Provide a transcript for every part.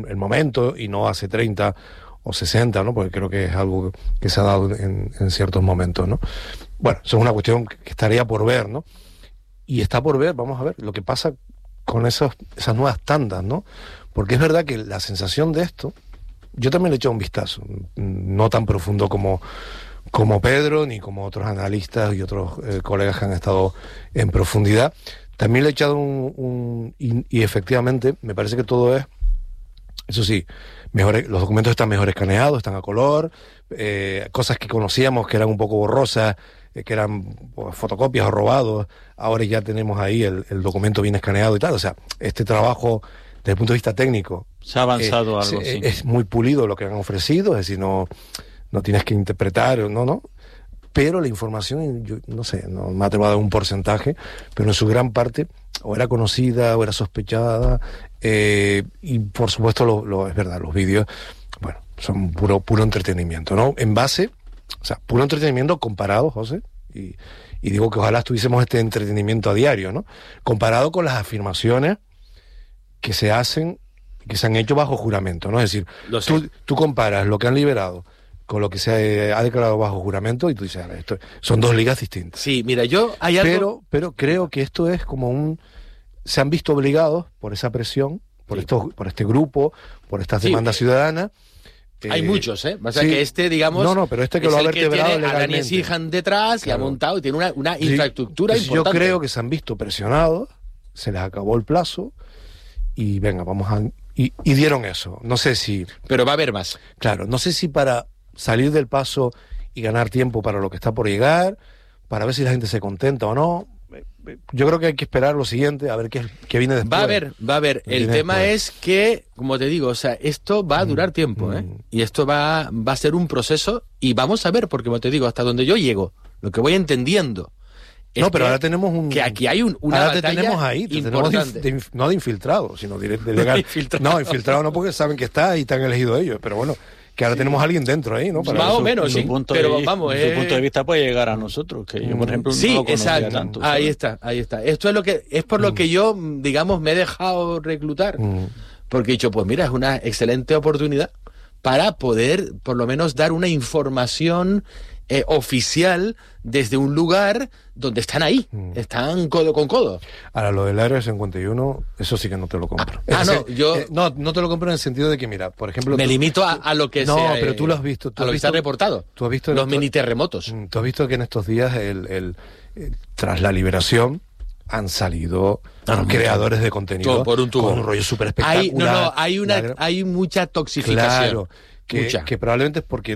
el momento y no hace 30 o 60, ¿no? Porque creo que es algo que se ha dado en ciertos momentos, ¿no? Bueno, eso es una cuestión que estaría por ver, ¿no? Y está por ver, vamos a ver, lo que pasa con esas nuevas tandas, ¿no? Porque es verdad que la sensación de esto, yo también le he echado un vistazo, no tan profundo como Pedro, ni como otros analistas y otros colegas que han estado en profundidad. También le he echado y efectivamente me parece que todo es, eso sí, los documentos están mejor escaneados, están a color, cosas que conocíamos que eran un poco borrosas, que eran pues, fotocopias o robados, ahora ya tenemos ahí el documento bien escaneado y tal. O sea, este trabajo desde el punto de vista técnico se ha avanzado algo, sí. Es muy pulido lo que han ofrecido, es decir, no tienes que interpretar, no, pero la información, yo no sé, no me atrevo a dar un porcentaje, pero en su gran parte o era conocida o era sospechada, y por supuesto es verdad, los vídeos, bueno, son puro entretenimiento, ¿no? En base, o sea, puro entretenimiento comparado, José, y digo que ojalá tuviésemos este entretenimiento a diario, ¿no? Comparado con las afirmaciones que se hacen, que se han hecho bajo juramento, ¿no? Es decir, tú comparas lo que han liberado con lo que se ha declarado bajo juramento y tú dices, esto son dos ligas distintas. Sí, mira, hay algo... Pero creo que esto es como se han visto obligados por esa presión, por este grupo, por estas demandas ciudadanas. Hay muchos, ¿eh? O sea, que digamos... No, pero que lo ha vertebrado legalmente. A Daniel Sijan detrás, claro. Y ha montado, y tiene una infraestructura importante. Yo creo que se han visto presionados, se les acabó el plazo, y venga, vamos a... Y dieron eso. No sé si... Pero va a haber más. Claro, no sé si para salir del paso y ganar tiempo para lo que está por llegar, para ver si la gente se contenta o no. Yo creo que hay que esperar lo siguiente, a ver qué viene después. Va a haber. El tema es que, como te digo, o sea, esto va a durar tiempo, ¿eh? Y esto va a ser un proceso, y vamos a ver, porque como te digo, hasta donde yo llego, lo que voy entendiendo. No, pero ahora tenemos que aquí hay una ahora batalla te tenemos ahí, importante. No de infiltrado, sino de legal. No, infiltrado no, porque saben que está y te han elegido ellos, pero bueno, que ahora tenemos a alguien dentro ahí, ¿no? Más o menos, sí. Pero vamos, su punto de vista puede llegar a nosotros, que yo, por ejemplo, no lo conocía tanto. Ahí está. Esto es por lo que yo, digamos, me he dejado reclutar. Porque he dicho, pues mira, es una excelente oportunidad para poder, por lo menos, dar una información oficial desde un lugar donde están ahí, están codo con codo. Ahora, lo del Área 51, eso sí que no te lo compro. No te lo compro en el sentido de que, mira, por ejemplo... Me limito a lo que no, pero tú lo has visto. A lo que está reportado. Tú has visto los mini terremotos. Tú has visto que en estos días, tras la liberación, han salido creadores de contenido por un tubo, con un rollo súper espectacular. Hay mucha toxificación. Claro, que probablemente es porque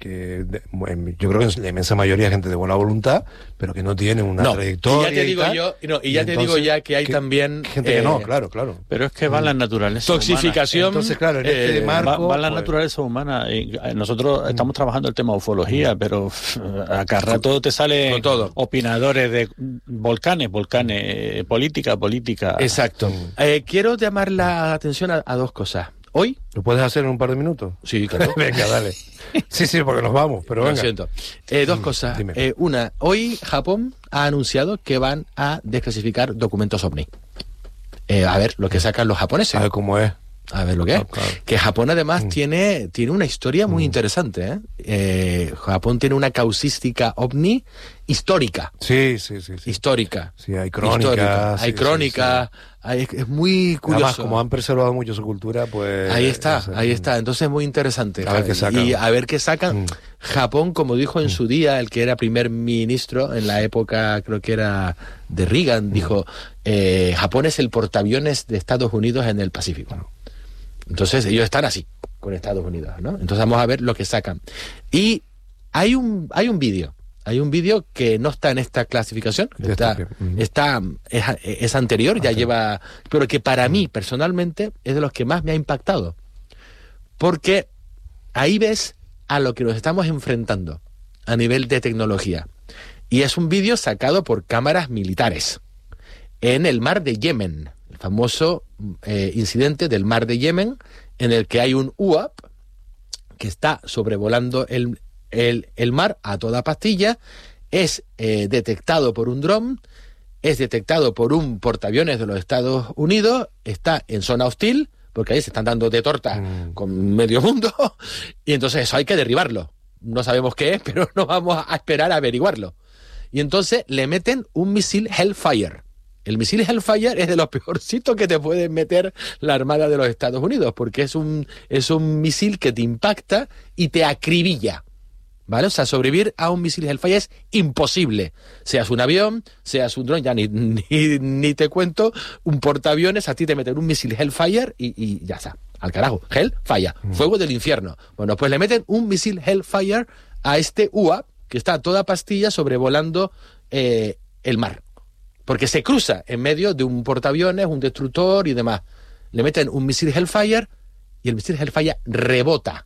yo creo que en la inmensa mayoría es gente de buena voluntad, pero que no tiene una trayectoria. Y ya te digo que hay también gente que no, claro. Pero es que va la naturaleza toxificación. Entonces, claro, en este marco va la naturaleza humana. Nosotros estamos trabajando el tema ufología, pero a cada rato te salen opinadores de volcanes, política. Exacto. Quiero llamar la atención a dos cosas. Hoy... ¿Lo puedes hacer en un par de minutos? Sí, claro. Venga, dale. Sí, porque nos vamos, pero venga. Lo siento. Dos cosas. Una, hoy Japón ha anunciado que van a desclasificar documentos OVNI. A ver lo que sacan los japoneses. A ver cómo es. A ver lo que es. Claro. Que Japón además tiene una historia muy interesante, ¿eh? Japón tiene una causística OVNI histórica. Sí. Histórica. Sí, hay crónicas. Hay crónicas. Es muy curioso. Además, como han preservado mucho su cultura, pues... Ahí está. Entonces es muy interesante. A ver qué sacan. Y a ver qué sacan. Japón, como dijo en su día el que era primer ministro, en la época, creo que era de Reagan, dijo, Japón es el portaaviones de Estados Unidos en el Pacífico. Entonces ellos están así, con Estados Unidos, ¿no? Entonces vamos a ver lo que sacan. Y hay un vídeo. Hay un vídeo que no está en esta clasificación, es anterior, ya lleva, pero que para mí personalmente es de los que más me ha impactado, porque ahí ves a lo que nos estamos enfrentando a nivel de tecnología, y es un vídeo sacado por cámaras militares en el mar de Yemen, el famoso incidente del mar de Yemen, en el que hay un UAP que está sobrevolando el mar a toda pastilla, es detectado por un dron, es detectado por un portaaviones de los Estados Unidos, está en zona hostil, porque ahí se están dando de torta con medio mundo, y entonces eso hay que derribarlo. No sabemos qué es, pero no vamos a esperar a averiguarlo. Y entonces le meten un misil Hellfire. El misil Hellfire es de los peorcitos que te puede meter la Armada de los Estados Unidos, porque es un misil que te impacta y te acribilla, ¿vale? O sea, sobrevivir a un misil Hellfire es imposible. Seas un avión, seas un dron, ya ni te cuento, un portaaviones, a ti te meten un misil Hellfire y ya está, al carajo. Hellfire, fuego del infierno. Bueno, pues le meten un misil Hellfire a este UAP, que está a toda pastilla sobrevolando el mar. Porque se cruza en medio de un portaaviones, un destructor y demás. Le meten un misil Hellfire y el misil Hellfire rebota.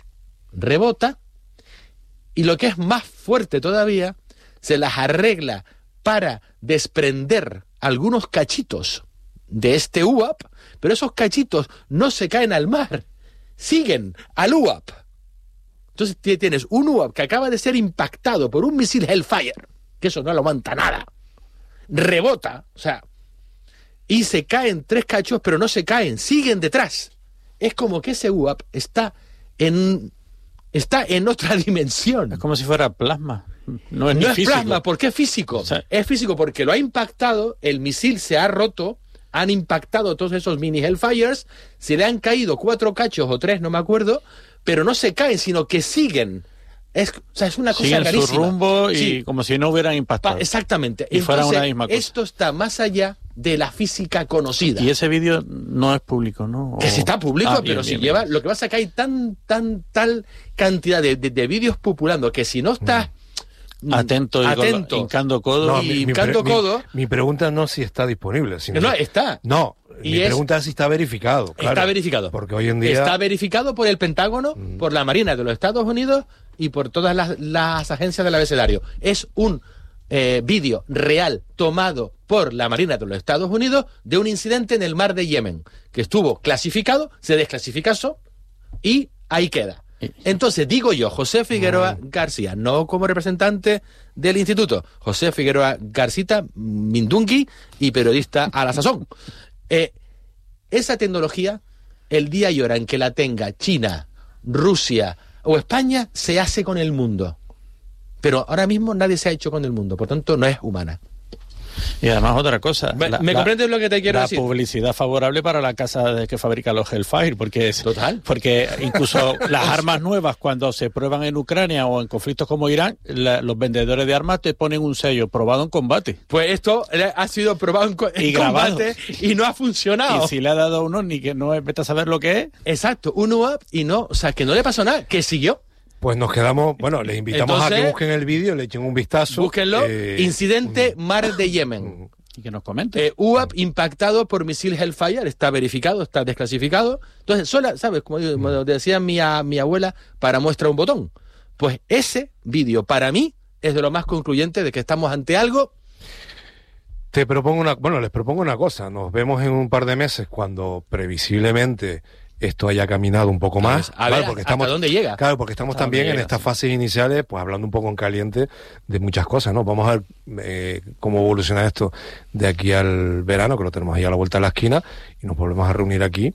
Y lo que es más fuerte todavía, se las arregla para desprender algunos cachitos de este UAP, pero esos cachitos no se caen al mar, siguen al UAP. Entonces tienes un UAP que acaba de ser impactado por un misil Hellfire, que eso no lo aguanta nada, rebota, o sea, y se caen 3 cachos, pero no se caen, siguen detrás. Es como que ese UAP está en otra dimensión. Es como si fuera plasma. No es plasma, porque es físico. O sea, es físico porque lo ha impactado, el misil se ha roto, han impactado todos esos mini Hellfires, se le han caído 4 cachos o 3, no me acuerdo, pero no se caen, sino que siguen. Es una cosa siguen rarísima. Su rumbo y como si no hubieran impactado. Exactamente. Y fuera una misma cosa. Esto está más allá de la física conocida. Y ese vídeo no es público, ¿no? Que sí está público, pero bien, si bien, lleva... Bien. Lo que pasa es que hay tal cantidad de vídeos populando que si no estás... Atento, hincando codo. No, mi pregunta no es si está disponible. Sino no, está. No, mi pregunta es si está verificado. Claro, está verificado. Porque hoy en día... Está verificado por el Pentágono, por la Marina de los Estados Unidos y por todas las agencias del abecedario. Es un vídeo real tomado por la Marina de los Estados Unidos de un incidente en el mar de Yemen, que estuvo clasificado, se desclasificó y ahí queda. Entonces, digo yo, José Figueroa García, no como representante del instituto, José Figueroa Garcita, mindungui y periodista a la sazón. Esa tecnología, el día y hora en que la tenga China, Rusia o España, se hace con el mundo. Pero ahora mismo nadie se ha hecho con el mundo, por tanto no es humana. Y además otra cosa, ¿Me comprendes lo que te quiero decir? La publicidad favorable para la casa que fabrica los Hellfire, porque incluso las armas nuevas cuando se prueban en Ucrania o en conflictos como Irán, los vendedores de armas te ponen un sello probado en combate. Pues esto ha sido probado en combate y no ha funcionado. Y si le ha dado a uno ni que no vete a saber lo que es. Exacto, un UAP y no, o sea, que no le pasó nada, que siguió. Pues nos quedamos, bueno, les invitamos a que busquen el vídeo, le echen un vistazo. Búsquenlo, incidente mar de Yemen. Y que nos comenten. UAP impactado por misil Hellfire, está verificado, está desclasificado. Entonces, ¿sabes? Como decía mi abuela, para muestra un botón. Pues ese vídeo, para mí, es de lo más concluyente de que estamos ante algo. Les propongo una cosa. Nos vemos en un par de meses cuando previsiblemente esto haya caminado un poco más. A ver, porque estamos, ¿hasta dónde llega? Claro, porque estamos también en estas fases iniciales, pues hablando un poco en caliente de muchas cosas, ¿no? Vamos a ver cómo evoluciona esto de aquí al verano, que lo tenemos ahí a la vuelta de la esquina, y nos volvemos a reunir aquí.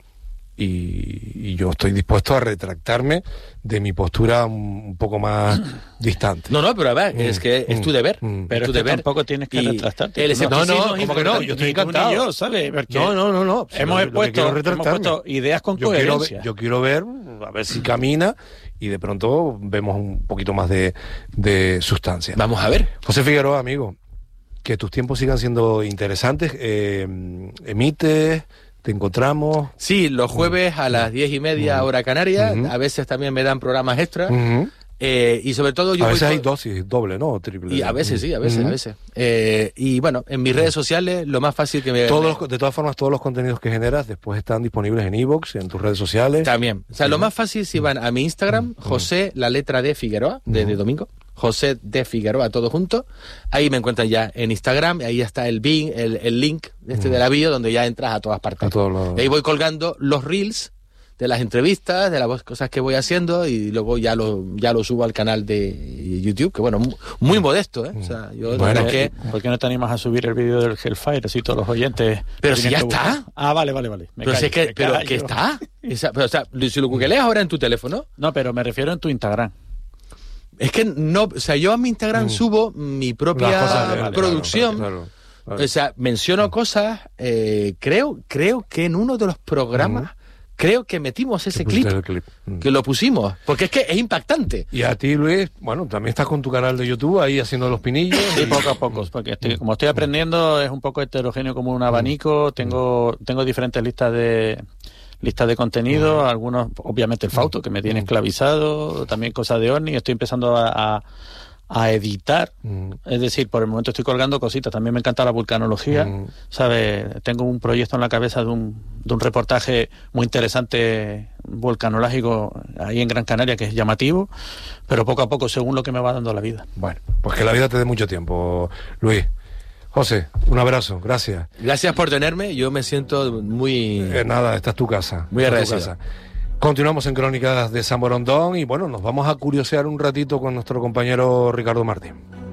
Y yo estoy dispuesto a retractarme de mi postura un poco más distante. No, pero a ver, es que es tu deber. Pero es que tampoco tienes que retractarte. No, como que no, yo estoy encantado. Yo, ¿sabes? No. Hemos puesto ideas con coherencia. Yo quiero ver, a ver si camina y de pronto vemos un poquito más de sustancia. Vamos a ver. José Figueroa, amigo, que tus tiempos sigan siendo interesantes. Emites... ¿Te encontramos? Sí, los jueves a las 10:30 hora canaria. A veces también me dan programas extras. Y sobre todo yo... A veces hay dosis doble, ¿no? O triple. Y a veces sí, a veces. Y bueno, en mis redes sociales, lo más fácil que me... De todas formas, todos los contenidos que generas después están disponibles en iVoox, en tus redes sociales. También. O sea, lo más fácil si van a mi Instagram, José, la letra de Figueroa, de domingo. José de Figueroa, todo junto. Ahí me encuentran ya en Instagram, ahí está el link de la bio, donde ya entras a todas partes. A todos los... Ahí voy colgando los reels de las entrevistas, de las cosas que voy haciendo, y luego ya lo subo al canal de YouTube, que bueno, muy modesto, ¿eh? O sea, yo bueno, la que... ¿por qué no te animas a subir el vídeo del Hellfire? Así todos los oyentes... Pero si ya está. Ah, vale. Pero si es que, pero que está. Pero, o sea, si lo googleas ahora en tu teléfono... No, pero me refiero en tu Instagram. Es que no, o sea, yo a mi Instagram subo mi propia producción. Claro. O sea, menciono cosas, creo que en uno de los programas, creo que metimos ese clip, que lo pusimos, porque es que es impactante. Y a ti, Luis, bueno, también estás con tu canal de YouTube ahí haciendo los pinillos. Sí, poco a poco, porque como estoy aprendiendo, es un poco heterogéneo como un abanico, tengo diferentes listas de contenido, algunos, obviamente el Fausto, que me tiene esclavizado, también cosas de Orni, estoy empezando a editar, es decir, por el momento estoy colgando cositas, también me encanta la vulcanología, ¿sabes? Tengo un proyecto en la cabeza de un reportaje muy interesante vulcanológico ahí en Gran Canaria, que es llamativo, pero poco a poco, según lo que me va dando la vida. Bueno, pues que la vida te dé mucho tiempo, Luis. José, un abrazo, gracias. Gracias por tenerme, yo me siento muy... nada, esta es tu casa. Muy agradecido. Continuamos en Crónicas de San Borondón y bueno, nos vamos a curiosear un ratito con nuestro compañero Ricardo Martín.